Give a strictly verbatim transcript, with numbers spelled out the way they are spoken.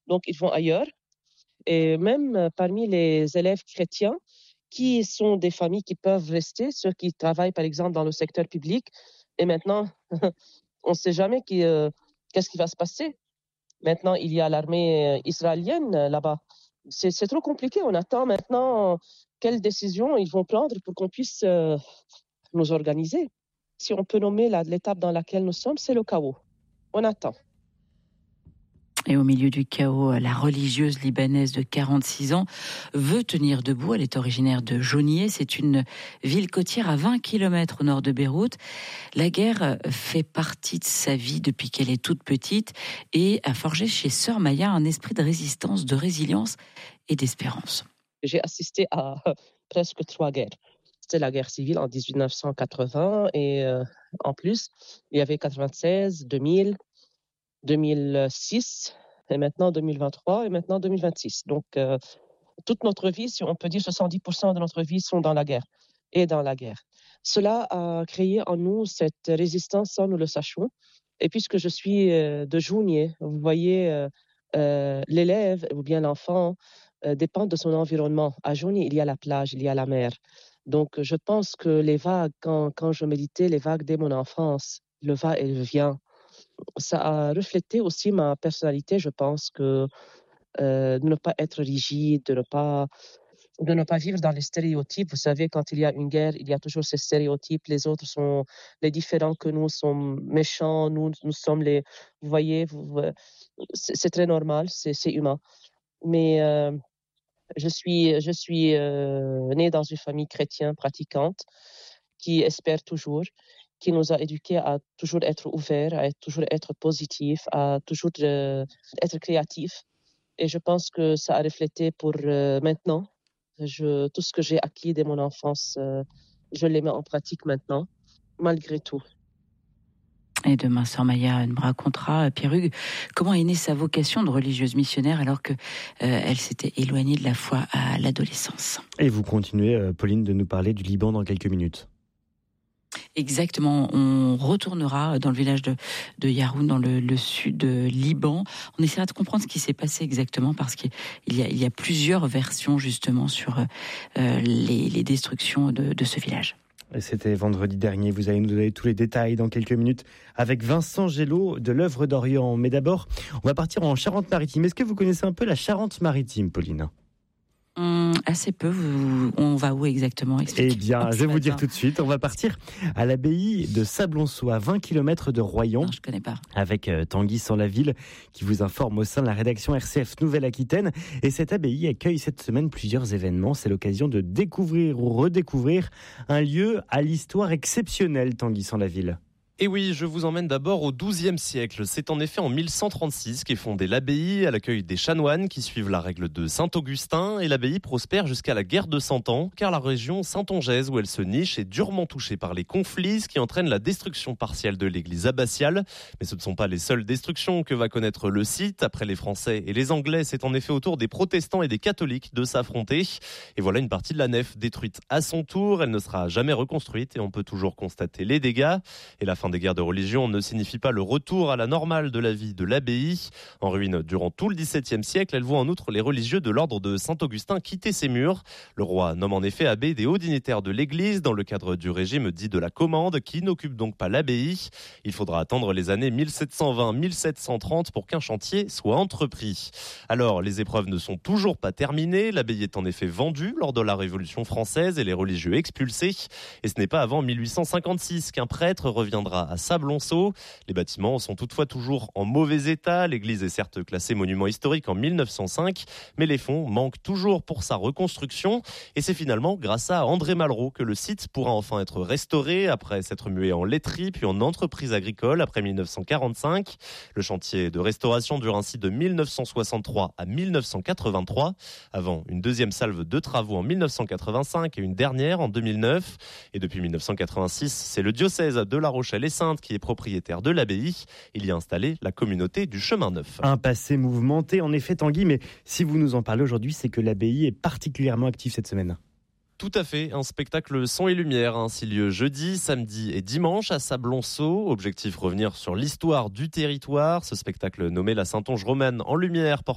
donc ils vont ailleurs. Et même parmi les élèves chrétiens, qui sont des familles qui peuvent rester, ceux qui travaillent par exemple dans le secteur public, et maintenant, on ne sait jamais qui, euh, qu'est-ce qui va se passer. Maintenant, il y a l'armée israélienne là-bas. C'est, c'est trop compliqué. On attend maintenant quelles décisions ils vont prendre pour qu'on puisse euh, nous organiser. Si on peut nommer la, l'étape dans laquelle nous sommes, c'est le chaos. On attend. Et au milieu du chaos, la religieuse libanaise de quarante-six ans veut tenir debout. Elle est originaire de Jaunier. C'est une ville côtière à vingt kilomètres au nord de Beyrouth. La guerre fait partie de sa vie depuis qu'elle est toute petite et a forgé chez Sœur Maya un esprit de résistance, de résilience et d'espérance. J'ai assisté à presque trois guerres. C'était la guerre civile en dix-neuf cent quatre-vingts et euh, en plus, il y avait quatre-vingt-seize, deux mille, deux mille six et maintenant deux mille vingt-trois et maintenant deux mille vingt-six. Donc, euh, toute notre vie, si on peut dire soixante-dix pour cent de notre vie sont dans la guerre et dans la guerre. Cela a créé en nous cette résistance sans nous le sachions. Et puisque je suis euh, de Jounier, vous voyez, euh, euh, l'élève ou bien l'enfant euh, dépend de son environnement. À Jounier, il y a la plage, il y a la mer. Donc, je pense que les vagues, quand, quand je méditais, les vagues dès mon enfance, le va et le vient, ça a reflété aussi ma personnalité. Je pense que euh, de ne pas être rigide, de ne pas, de ne pas vivre dans les stéréotypes. Vous savez, quand il y a une guerre, il y a toujours ces stéréotypes. Les autres sont les différents que nous, sont méchants. Nous, nous sommes les. Vous voyez, vous, c'est, c'est très normal, c'est, c'est humain. Mais euh, je suis, je suis euh, née dans une famille chrétienne pratiquante qui espère toujours, qui nous a éduqués à toujours être ouverts, à être, toujours être positifs, à toujours euh, être créatifs. Et je pense que ça a reflété pour euh, maintenant. Je, tout ce que j'ai acquis dès mon enfance, euh, je les mets en pratique maintenant, malgré tout. Et demain, Sœur Maya nous racontera, Pierre Hugues, comment est née sa vocation de religieuse missionnaire alors qu'elle euh, s'était éloignée de la foi à l'adolescence. Et vous continuez, euh, Pauline, de nous parler du Liban dans quelques minutes. Exactement, on retournera dans le village de, de Yaroun, dans le, le sud Liban. On essaiera de comprendre ce qui s'est passé exactement parce qu'il y a, il y a plusieurs versions justement sur euh, les, les destructions de, de ce village. Et c'était vendredi dernier, vous allez nous donner tous les détails dans quelques minutes avec Vincent Gélaud de l'œuvre d'Orient. Mais d'abord, on va partir en Charente-Maritime. Est-ce que vous connaissez un peu la Charente-Maritime, Pauline ? Hum, assez peu. Vous, on va où exactement ? Eh bien, je vais vous dire tout de suite. On va partir à l'abbaye de Sablonceau, à vingt kilomètres de Royan. Non, je connais pas. Avec euh, Tanguy Sans-la-Ville, qui vous informe au sein de la rédaction R C F Nouvelle-Aquitaine. Et cette abbaye accueille cette semaine plusieurs événements. C'est l'occasion de découvrir ou redécouvrir un lieu à l'histoire exceptionnelle, Tanguy Sans-la-Ville. Et oui, je vous emmène d'abord au douzième siècle. C'est en effet en mille cent trente-six qu'est fondée l'abbaye à l'accueil des chanoines qui suivent la règle de Saint-Augustin. Et l'abbaye prospère jusqu'à la guerre de Cent Ans, car la région saintongeaise où elle se niche est durement touchée par les conflits, ce qui entraîne la destruction partielle de l'église abbatiale. Mais ce ne sont pas les seules destructions que va connaître le site. Après les Français et les Anglais, c'est en effet au tour des protestants et des catholiques de s'affronter. Et voilà une partie de la nef détruite à son tour. Elle ne sera jamais reconstruite et on peut toujours constater les dégâts. Et la fin des guerres de religion ne signifie pas le retour à la normale de la vie de l'abbaye. En ruine durant tout le dix-septième siècle, elle voit en outre les religieux de l'ordre de Saint-Augustin quitter ses murs. Le roi nomme en effet abbé des hauts dignitaires de l'église dans le cadre du régime dit de la commande qui n'occupe donc pas l'abbaye. Il faudra attendre les années mille sept cent vingt mille sept cent trente pour qu'un chantier soit entrepris. Alors, les épreuves ne sont toujours pas terminées. L'abbaye est en effet vendue lors de la Révolution française et les religieux expulsés. Et ce n'est pas avant mille huit cent cinquante-six qu'un prêtre reviendra à Sablonceau. Les bâtiments sont toutefois toujours en mauvais état. L'église est certes classée monument historique en mille neuf cent cinq, mais les fonds manquent toujours pour sa reconstruction. Et c'est finalement grâce à André Malraux que le site pourra enfin être restauré après s'être mué en laiterie puis en entreprise agricole après mille neuf cent quarante-cinq. Le chantier de restauration dure ainsi de mille neuf cent soixante-trois à mille neuf cent quatre-vingt-trois, avant une deuxième salve de travaux en mille neuf cent quatre-vingt-cinq et une dernière en deux mille neuf. Et depuis mille neuf cent quatre-vingt-six, c'est le diocèse de La Rochelle-et-Sainte qui est propriétaire de l'abbaye. Il y a installé la communauté du Chemin Neuf. Un passé mouvementé, en effet, Tanguy, mais si vous nous en parlez aujourd'hui, c'est que l'abbaye est particulièrement active cette semaine. Tout à fait, un spectacle son et lumière a ainsi lieu jeudi, samedi et dimanche à Sablonceau. Objectif revenir sur l'histoire du territoire. Ce spectacle nommé La Saintonge romane en lumière porte